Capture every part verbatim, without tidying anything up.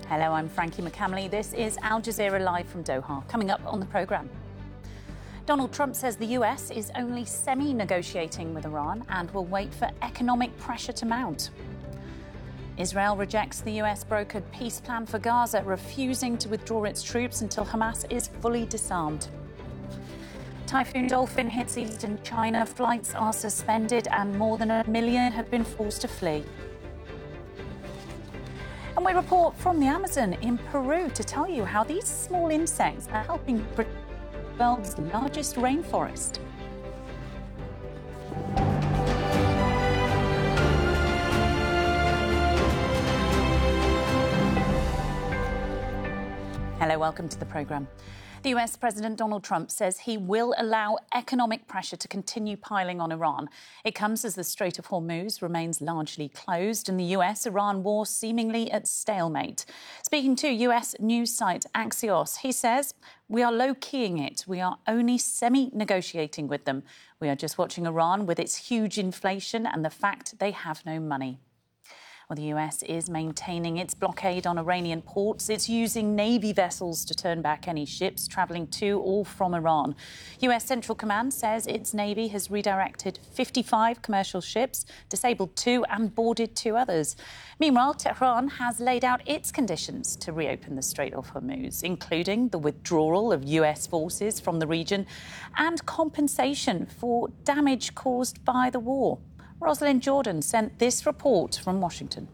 Hello, I'm Frankie McCamley. This is Al Jazeera Live from Doha. Coming up on the programme. Donald Trump says the U S is only semi-negotiating with Iran and will wait for economic pressure to mount. Israel rejects the U S-brokered peace plan for Gaza, refusing to withdraw its troops until Hamas is fully disarmed. Typhoon Dolphin hits eastern China. Flights are suspended and more than a million have been forced to flee. And we report from the Amazon in Peru to tell you how these small insects are helping protect the world's largest rainforest. Hello, welcome to the programme. The U S President Donald Trump says he will allow economic pressure to continue piling on Iran. It comes as the Strait of Hormuz remains largely closed and the U S-Iran war seemingly at stalemate. Speaking to U S news site Axios, he says, "We are low-keying it. We are only semi-negotiating with them. We are just watching Iran with its huge inflation and the fact they have no money." Well, the U S is maintaining its blockade on Iranian ports. It's using Navy vessels to turn back any ships travelling to or from Iran. U S Central Command says its Navy has redirected fifty-five commercial ships, disabled two and boarded two others. Meanwhile, Tehran has laid out its conditions to reopen the Strait of Hormuz, including the withdrawal of U S forces from the region and compensation for damage caused by the war. Rosalind Jordan sent this report from Washington.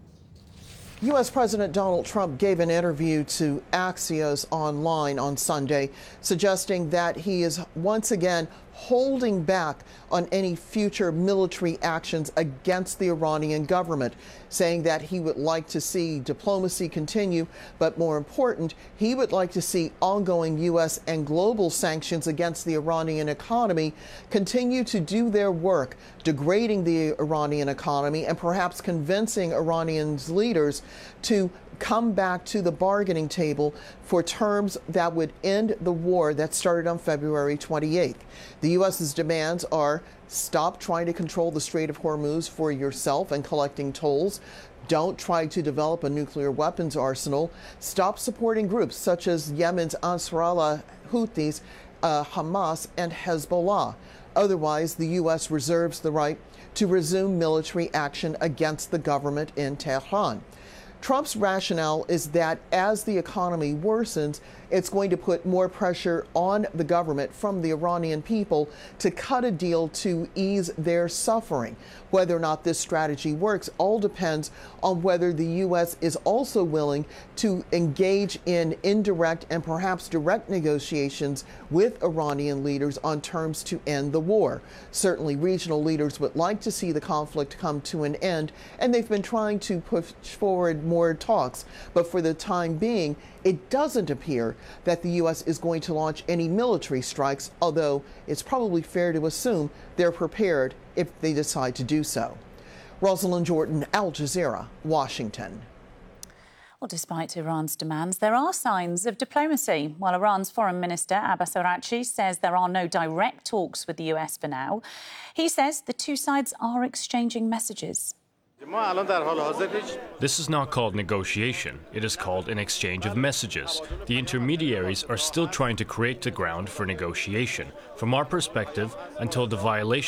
U S President Donald Trump gave an interview to Axios Online on Sunday, suggesting that he is once again holding back on any future military actions against the Iranian government, saying that he would like to see diplomacy continue, but more important, he would like to see ongoing U S and global sanctions against the Iranian economy continue to do their work, degrading the Iranian economy and perhaps convincing Iranian leaders to come back to the bargaining table for terms that would end the war that started on February twenty-eighth. The U S's demands are stop trying to control the Strait of Hormuz for yourself and collecting tolls. Don't try to develop a nuclear weapons arsenal. Stop supporting groups such as Yemen's Ansarallah Houthis, uh, Hamas, and Hezbollah. Otherwise, the U S reserves the right to resume military action against the government in Tehran. Trump's rationale is that as the economy worsens, it's going to put more pressure on the government from the Iranian people to cut a deal to ease their suffering. Whether or not this strategy works all depends on whether the U S is also willing to engage in indirect and perhaps direct negotiations with Iranian leaders on terms to end the war. Certainly, regional leaders would like to see the conflict come to an end, and they've been trying to push forward more talks. But for the time being, it doesn't appear that the U S is going to launch any military strikes, although it's probably fair to assume they're prepared if they decide to do so. Rosalind Jordan, Al Jazeera, Washington. Well, despite Iran's demands, there are signs of diplomacy. While Iran's Foreign Minister Abbas Araghchi says there are no direct talks with the U S for now, he says the two sides are exchanging messages. This is not called negotiation. It is called an exchange of messages. The intermediaries are still trying to create the ground for negotiation. From our perspective, until the violation